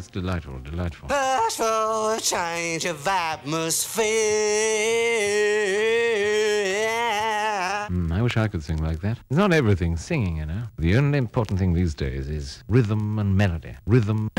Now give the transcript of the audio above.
it's delightful, delightful. Ask for a change of atmosphere. I wish I could sing like that. It's not everything singing, you know. The only important thing these days is rhythm and melody. Rhythm